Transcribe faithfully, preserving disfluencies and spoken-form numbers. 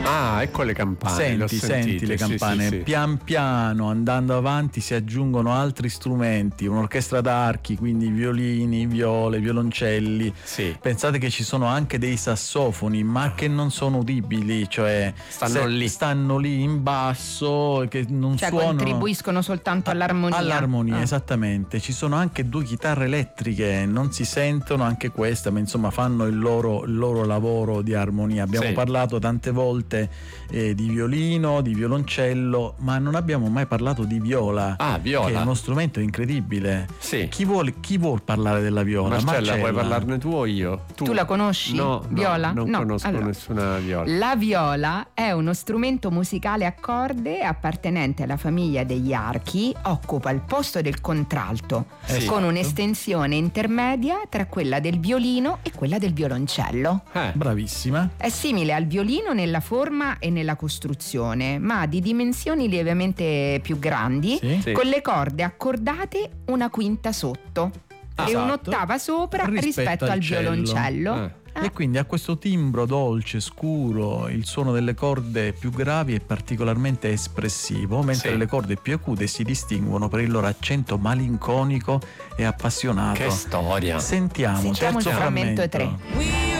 Ah, ecco le campane. Senti, senti le campane. Sì, sì, sì. Pian piano, andando avanti, si aggiungono altri strumenti, un'orchestra d'archi, quindi violini, viole, violoncelli. Sì. Pensate che ci sono anche dei sassofoni, ma che non sono udibili, cioè stanno lì, stanno lì in basso, che non cioè suonano. Contribuiscono soltanto all'armonia. All'armonia, ah. esattamente. Ci sono anche due chitarre elettriche, non si sentono anche queste, ma insomma fanno il loro, il loro lavoro di armonia. Abbiamo sì. parlato tante volte eh, di violino, di violoncello, ma non abbiamo mai parlato di viola. Ah, viola. Che è uno strumento incredibile. Sì. Chi vuole, chi vuol parlare della viola? Marcella, Marcella, puoi parlarne tu o io? Tu, tu la conosci? No, viola? No, non no. conosco allora, nessuna viola. La viola è uno strumento musicale a corde appartenente alla famiglia degli archi, occupa il posto del contralto, sì. con un'estensione intermedia tra quella del violino e quella del violoncello. Eh. Bravissima. È simile al violino nella forma e nella costruzione, ma di dimensioni lievemente più grandi, sì. Sì. con le corde accordate una quinta sotto ah, e esatto. un'ottava sopra rispetto, rispetto al, al violoncello. Eh. E quindi ha questo timbro dolce, scuro, il suono delle corde più gravi è particolarmente espressivo, mentre sì. le corde più acute si distinguono per il loro accento malinconico e appassionato. Che storia! Sentiamo, Sentiamo terzo il frammento frammento. tre.